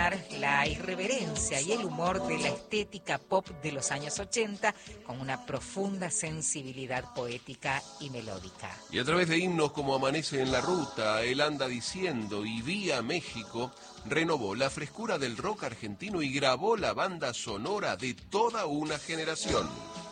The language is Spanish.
combinar la irreverencia y el humor de la estética pop de los años 80 con una profunda sensibilidad poética y melódica. Y a través de himnos como Amanece en la Ruta, Él anda diciendo y Vía México, renovó la frescura del rock argentino y grabó la banda sonora de toda una generación.